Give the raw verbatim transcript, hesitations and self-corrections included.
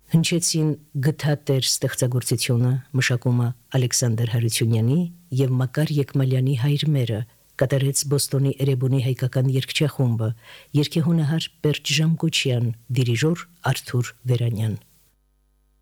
Հնչեցին գթատեր ստեղծագործությունը մշակումը Ալեքսանդր Հարությունյանի եւ Մակար Եկմալյանի հայրմերը կատարեց Բոստոնի Էրեբունի հայկական երգչախումբը երգեհոնահար Պերճ Ժամկոչյան, դիրիժոր Արթուր Վերանյան։